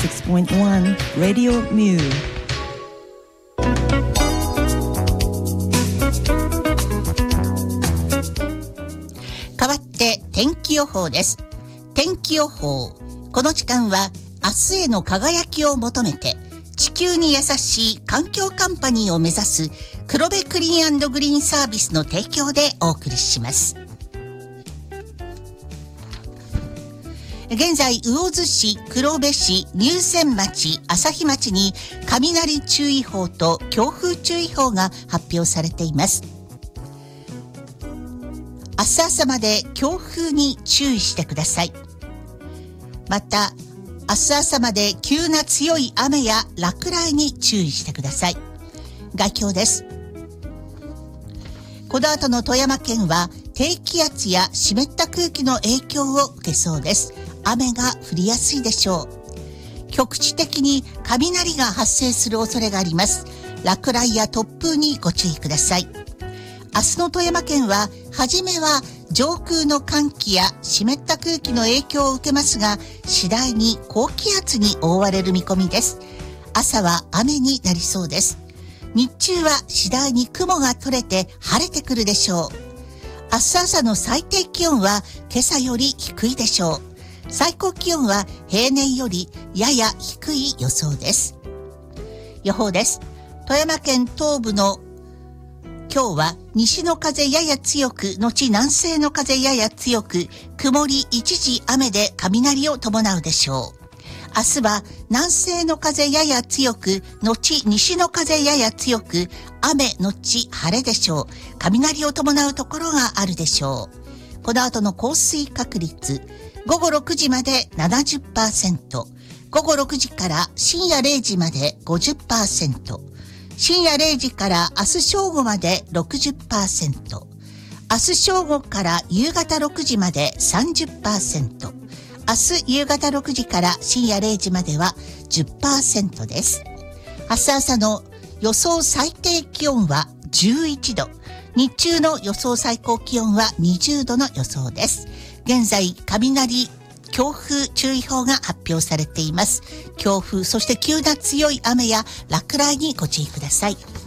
96.1 Radio Mu。 代わって天気予報です。天気予報。この時間は明日への輝きを求めて地球に優しい環境カンパニーを目指す黒部クリーン&グリーンサービスの提供でお送りします。現在、魚津市、黒部市、入善町、朝日町に雷注意報と強風注意報が発表されています。明日朝まで強風に注意してください。また、明日朝まで急な強い雨や落雷に注意してください。概況です。この後の富山県は低気圧や湿った空気の影響を受けそうです。雨が降りやすいでしょう。局地的に雷が発生する恐れがあります。落雷や突風にご注意ください。明日の富山県は、初めは上空の寒気や湿った空気の影響を受けますが、次第に高気圧に覆われる見込みです。朝は雨になりそうです。日中は次第に雲が取れて晴れてくるでしょう。明日朝の最低気温は今朝より低いでしょう。最高気温は平年よりやや低い予想です。予報です。富山県東部の今日は西の風やや強く、後南西の風やや強く、曇り一時雨で雷を伴うでしょう。明日は南西の風やや強く、後西の風やや強く、雨後晴れでしょう。雷を伴うところがあるでしょう。この後の降水確率、午後6時まで 70%、午後6時から深夜0時まで 50%、深夜0時から明日正午まで 60%、明日正午から夕方6時まで 30%、明日夕方6時から深夜0時までは 10% です。明日朝の予想最低気温は11度、日中の予想最高気温は20度の予想です。現在、雷、強風注意報が発表されています。強風、そして急な強い雨や落雷にご注意ください。